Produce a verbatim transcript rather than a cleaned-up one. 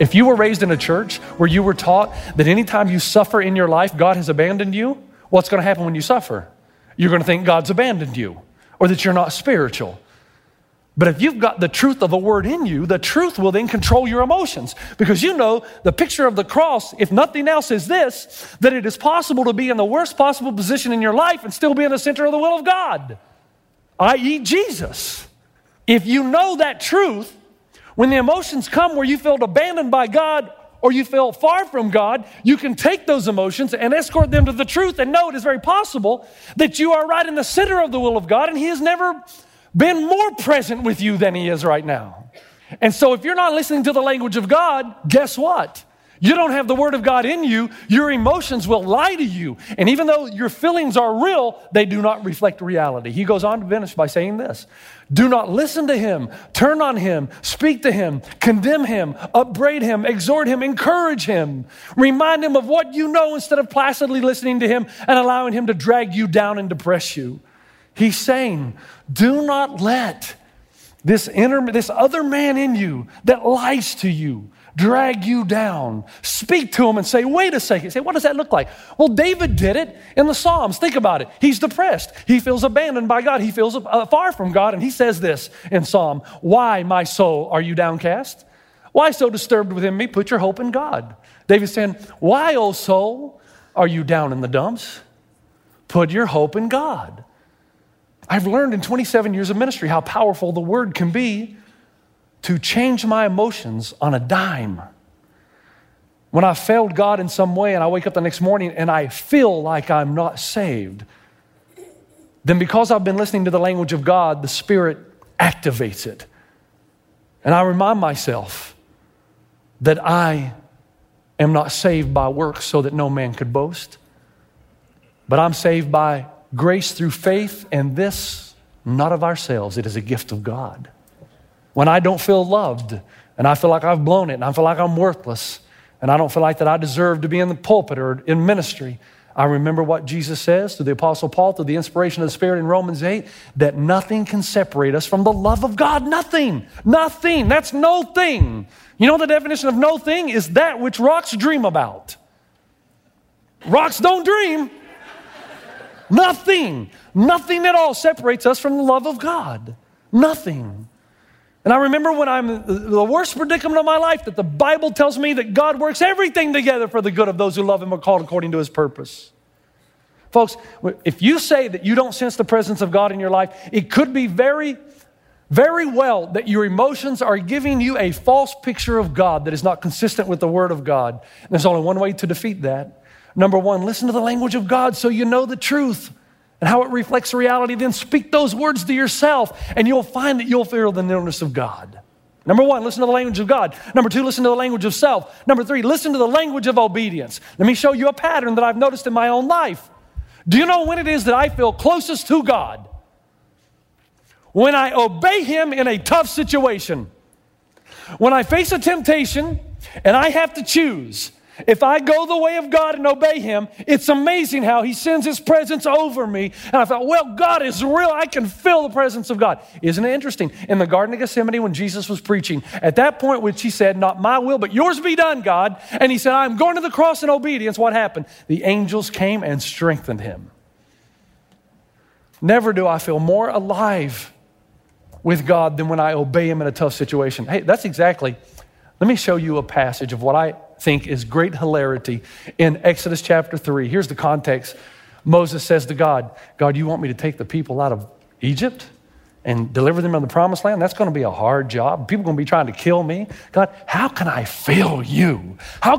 If you were raised in a church where you were taught that anytime you suffer in your life, God has abandoned you, what's going to happen when you suffer? You're going to think God's abandoned you or that you're not spiritual. But if you've got the truth of a word in you, the truth will then control your emotions, because you know the picture of the cross, if nothing else, is this, that it is possible to be in the worst possible position in your life and still be in the center of the will of God, that is Jesus. If you know that truth, when the emotions come where you felt abandoned by God or you feel far from God, you can take those emotions and escort them to the truth and know it is very possible that you are right in the center of the will of God and He has never been more present with you than He is right now. And so if you're not listening to the language of God, guess what? You don't have the Word of God in you. Your emotions will lie to you. And even though your feelings are real, they do not reflect reality. He goes on to finish by saying this: do not listen to him, turn on him, speak to him, condemn him, upbraid him, exhort him, encourage him. Remind him of what you know instead of placidly listening to him and allowing him to drag you down and depress you. He's saying, do not let this inner, this other man in you that lies to you drag you down. Speak to him and say, wait a second. Say, what does that look like? Well, David did it in the Psalms. Think about it. He's depressed. He feels abandoned by God. He feels uh, far from God. And he says this in Psalm: why, my soul, are you downcast? Why so disturbed within me? Put your hope in God. David's saying, why, O soul, are you down in the dumps? Put your hope in God. I've learned in twenty-seven years of ministry how powerful the word can be to change my emotions on a dime. When I failed God in some way and I wake up the next morning and I feel like I'm not saved, then because I've been listening to the language of God, the Spirit activates it. And I remind myself that I am not saved by works so that no man could boast, but I'm saved by grace through faith, and this not of ourselves. It is a gift of God. When I don't feel loved and I feel like I've blown it and I feel like I'm worthless and I don't feel like that I deserve to be in the pulpit or in ministry, I remember what Jesus says through the Apostle Paul, through the inspiration of the Spirit in Romans eight, that nothing can separate us from the love of God. Nothing. Nothing. That's no thing. You know the definition of no thing is that which rocks dream about. Rocks don't dream. Nothing. Nothing at all separates us from the love of God. Nothing. And I remember when I'm in the worst predicament of my life, that the Bible tells me that God works everything together for the good of those who love Him, are called according to His purpose. Folks, if you say that you don't sense the presence of God in your life, it could be very, very well that your emotions are giving you a false picture of God that is not consistent with the Word of God. And there's only one way to defeat that. Number one, listen to the language of God so you know the truth and how it reflects reality. Then speak those words to yourself, and you'll find that you'll feel the nearness of God. Number one, listen to the language of God. Number two, listen to the language of self. Number three, listen to the language of obedience. Let me show you a pattern that I've noticed in my own life. Do you know when it is that I feel closest to God? When I obey Him in a tough situation. When I face a temptation and I have to choose, if I go the way of God and obey Him, it's amazing how He sends His presence over me. And I thought, well, God is real. I can feel the presence of God. Isn't it interesting? In the Garden of Gethsemane, when Jesus was preaching, at that point which He said, not my will, but yours be done, God. And He said, I'm going to the cross in obedience. What happened? The angels came and strengthened Him. Never do I feel more alive with God than when I obey Him in a tough situation. Hey, that's exactly, let me show you a passage of what I think is great hilarity in Exodus chapter three. Here's the context. Moses says to God, God, you want me to take the people out of Egypt and deliver them in the promised land? That's going to be a hard job. People are going to be trying to kill me. God, how can I fail you? How